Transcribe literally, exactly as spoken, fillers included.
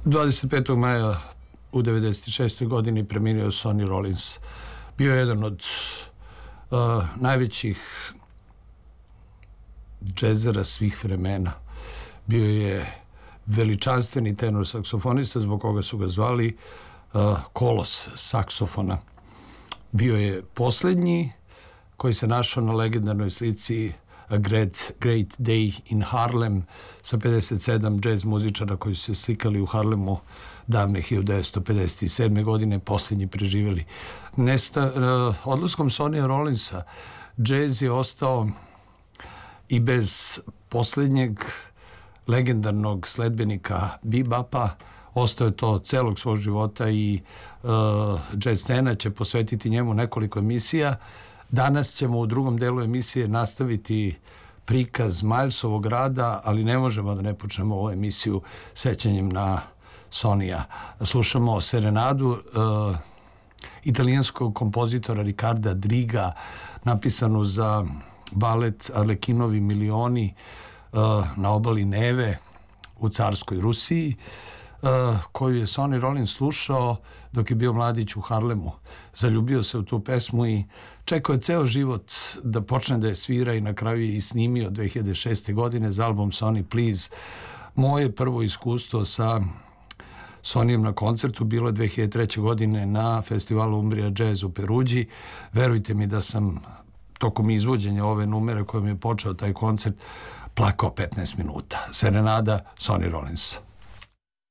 dvadeset petog maja u devedeset šestoj godini preminuo Sonny Rollins. Bio je jedan od uh, najvećih džezera svih vremena. Bio je veličanstveni tenor saksofonista, zbog koga su ga zvali uh, kolos saksofona. Bio je posljednji koji se našao na legendarnoj slici A Great, Great Day in Harlem sa pedeset sedam džez muzičara koji su se slikali u Harlemu davne hiljadu devetsto pedeset sedme. godine, posljednji preživjeli. Nesta, uh, odlaskom Sonny Rollinsa džez je ostao i bez posljednjeg legendarnog sledbenika bebapa. Ostao je to celog svog života i uh, Jazz scena će posvetiti njemu nekoliko emisija. Danas ćemo u drugom delu emisije nastaviti prikaz Milesovog rada, ali ne možemo da ne počnemo ovu emisiju sećanjem na Sonija. Slušamo serenadu uh, italijanskog kompozitora Riccarda Driga, napisanu za balet Arlekinovi milioni uh, na obali Neve u carskoj Rusiji, uh, koju je Sonny Rollins slušao dok je bio mladić u Harlemu. Zaljubio se u tu pesmu i čekao je ceo život da počne da je svira i na kraju je i snimio dve hiljade šeste. godine za album Sonny Please. Moje prvo iskustvo sa Sonijem na koncertu bilo je dve hiljade treće. godine na festivalu Umbria Jazz u Peruđi. Verujte mi da sam tokom izvođenja ove numere kojom je počeo taj koncert plakao petnaest minuta. Serenada Sonny Rollins.